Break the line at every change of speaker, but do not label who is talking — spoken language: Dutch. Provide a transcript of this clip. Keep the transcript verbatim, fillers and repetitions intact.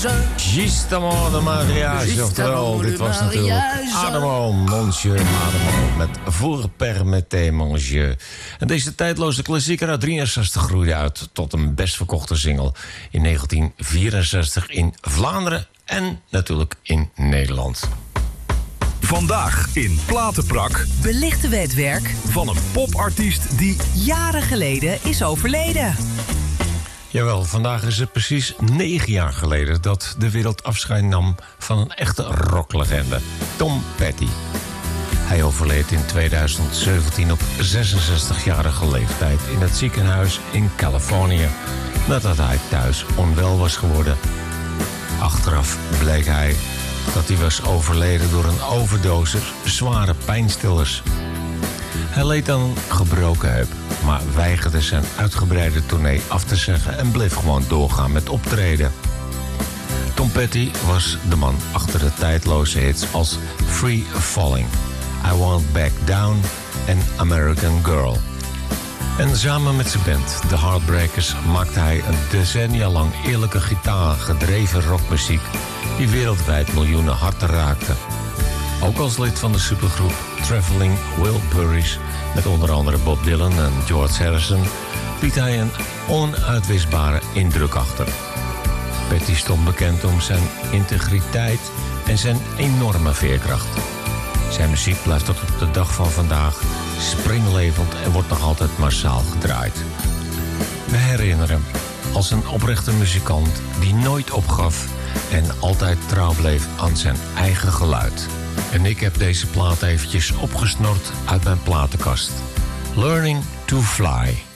Justement de mariage, oftewel, dit was natuurlijk Adamo, Monsieur Adamo met Voor permettez manger. En deze tijdloze klassieker uit drieënzestig groeide uit tot een best verkochte single in negentien vierenzestig in Vlaanderen en natuurlijk in Nederland.
Vandaag in Platenprak
belichten we het werk
van een popartiest die
jaren geleden is overleden.
Jawel, vandaag is het precies negen jaar geleden dat de wereld afscheid nam van een echte rocklegende, Tom Petty. Hij overleed in tweeduizend zeventien op zesenzestigjarige leeftijd in het ziekenhuis in Californië, nadat hij thuis onwel was geworden. Achteraf bleek hij dat hij was overleden door een overdosis zware pijnstillers. Hij leed aan een gebroken heup, maar weigerde zijn uitgebreide tournee af te zeggen en bleef gewoon doorgaan met optreden. Tom Petty was de man achter de tijdloze hits als Free Falling, I Won't Back Down en American Girl. En samen met zijn band, The Heartbreakers, maakte hij een decennia lang eerlijke gitaar-gedreven rockmuziek die wereldwijd miljoenen harten raakte. Ook als lid van de supergroep Traveling Wilburys, met onder andere Bob Dylan en George Harrison, liet hij een onuitwisbare indruk achter. Petty stond bekend om zijn integriteit en zijn enorme veerkracht. Zijn muziek blijft tot op de dag van vandaag springlevend en wordt nog altijd massaal gedraaid. We herinneren hem als een oprechte muzikant die nooit opgaf en altijd trouw bleef aan zijn eigen geluid. En ik heb deze plaat eventjes opgesnort uit mijn platenkast. Learning to Fly.